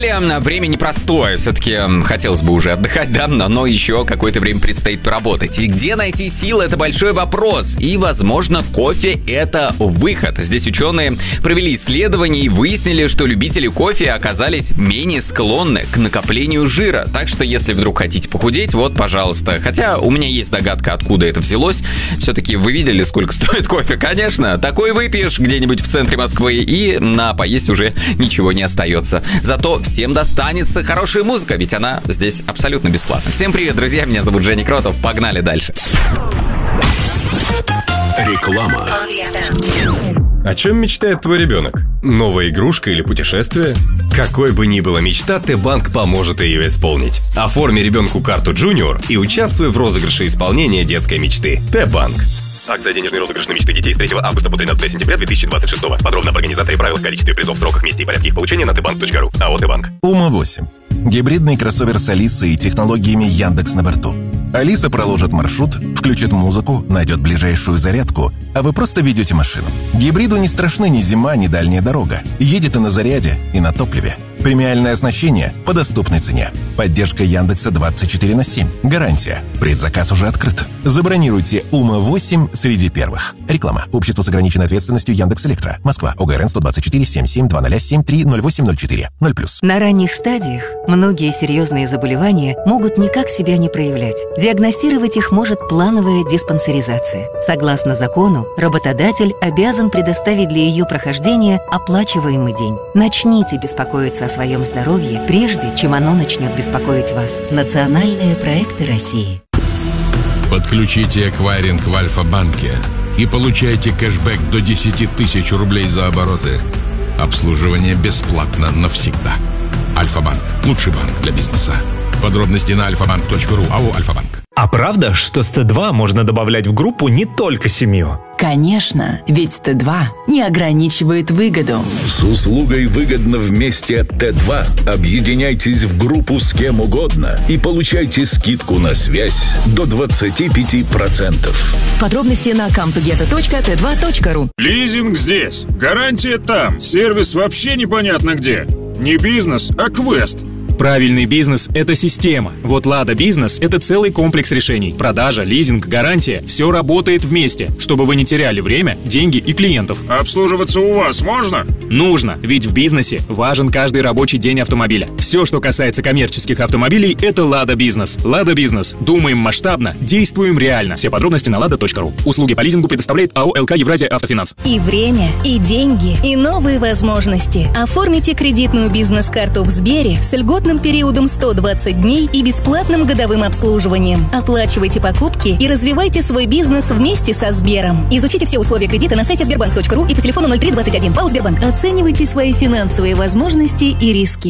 Время непростое, все-таки хотелось бы уже отдыхать, да, но еще какое-то время предстоит поработать. И где найти силы — это большой вопрос. И, возможно, кофе — это выход. Здесь ученые провели исследования и выяснили, что любители кофе оказались менее склонны к накоплению жира. Так что, если вдруг хотите похудеть, вот, пожалуйста. Хотя у меня есть догадка, откуда это взялось. Все-таки вы видели, сколько стоит кофе? Конечно, такой выпьешь где-нибудь в центре Москвы, и на поесть уже ничего не остается. Зато всем достанется хорошая музыка, ведь она здесь абсолютно бесплатна. Всем привет, друзья, меня зовут Женя Кротов, погнали дальше. Реклама. О чем мечтает твой ребенок? Новая игрушка или путешествие? Какой бы ни была мечта, Т-банк поможет ее исполнить. Оформи ребенку карту Junior и участвуй в розыгрыше исполнения детской мечты. Т-банк. Акция «Денежный розыгрыш на мечты детей» с 3 августа по 13 сентября 2026. Подробно об организаторе, правилах, количестве призов, сроках, месте и порядке их получения на tbank.ru. АО «Т-банк». Ума-8. Гибридный кроссовер с Алисой и технологиями Яндекс на борту. Алиса проложит маршрут, включит музыку, найдет ближайшую зарядку, а вы просто ведете машину. Гибриду не страшны ни зима, ни дальняя дорога. Едет и на заряде, и на топливе. Премиальное оснащение по доступной цене. Поддержка Яндекса 24/7. Гарантия. Предзаказ уже открыт. Забронируйте Ума-8 среди первых. Реклама. Общество с ограниченной ответственностью Яндекс.Электро. Москва. ОГРН 124 77 00 730804. 0+. На ранних стадиях многие серьезные заболевания могут никак себя не проявлять. Диагностировать их может плановая диспансеризация. Согласно закону, работодатель обязан предоставить для ее прохождения оплачиваемый день. Начните беспокоиться о своем здоровье, прежде чем оно начнет беспокоить вас. Национальные проекты России. Подключите эквайринг в Альфа-банке и получайте кэшбэк до 10 тысяч рублей за обороты. Обслуживание бесплатно навсегда. Альфа-банк. Лучший банк для бизнеса. Подробности на alfabank.ru. АО «Альфа-банк». А правда, что с Т2 можно добавлять в группу не только семью? Конечно, ведь Т2 не ограничивает выгоду. С услугой «Выгодно вместе» Т2 объединяйтесь в группу с кем угодно и получайте скидку на связь до 25%. Подробности на comtogetto.t2.ru. Лизинг здесь, гарантия там, сервис вообще непонятно где. Не бизнес, а квест. Правильный бизнес – это система. Вот Лада Бизнес – это целый комплекс решений. Продажа, лизинг, гарантия – все работает вместе, чтобы вы не теряли время, деньги и клиентов. Обслуживаться у вас можно? Нужно, ведь в бизнесе важен каждый рабочий день автомобиля. Все, что касается коммерческих автомобилей – это Лада Бизнес. Лада Бизнес. Думаем масштабно, действуем реально. Все подробности на lada.ru. Услуги по лизингу предоставляет АО «ЛК Евразия Автофинанс». И время, и деньги, и новые возможности. Оформите кредитную бизнес-карту в Сбере с льготным периодом 120 дней и бесплатным годовым обслуживанием. Оплачивайте покупки и развивайте свой бизнес вместе со Сбером. Изучите все условия кредита на сайте sberbank.ru и по телефону 0321. ПАО «Сбербанк». Оценивайте свои финансовые возможности и риски.